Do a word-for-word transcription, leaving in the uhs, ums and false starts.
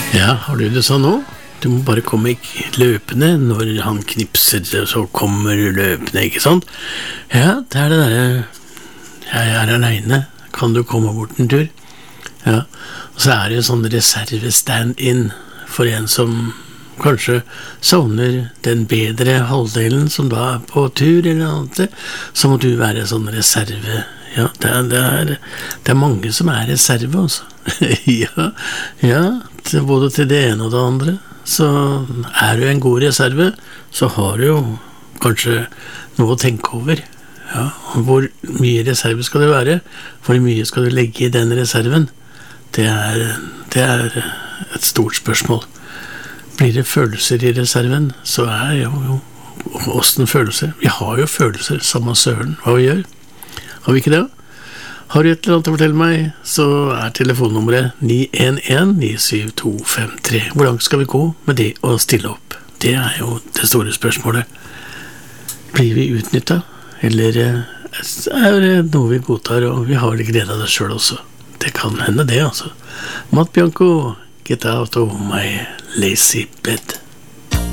Ja, har du det sånn nå? Du må bare komme løpende når han knipser, så kommer du løpende, ikke sant? Ja, det er det der, jeg er alene, kan du komme bort en tur? Ja, og så er det jo sånn reserve-stand-in for en som kanskje savner den bedre halvdelen som da er på tur eller annet, så må du være sånn reserve. Ja, det er, det er, det er mange som er reserve også. ja, ja, til, både til det ene og det andre. Så er du en god reserve, så har du jo kanskje noe å tenke over. Ja, hvor mye reserve skal det være? Hvor mye skal du legge i den reserven? Det er, det er et stort spørsmål. Blir det følelser i reserven, så er jo, jo hvordan følelser? Vi har jo følelser, samme søren, hva vi gjør. Har vi ikke det? Har du et eller annet å fortelle meg, så er telefonnummeret ni en en ni syv to fem tre. Hvor langt skal vi gå med det å stille opp? Det er jo det store spørsmålet. Blir vi utnyttet? Eller er det noe vi godtar, og vi har litt glede av det selv også? Det kan hende det, altså. Matt Bianco, get out of my lazy bed.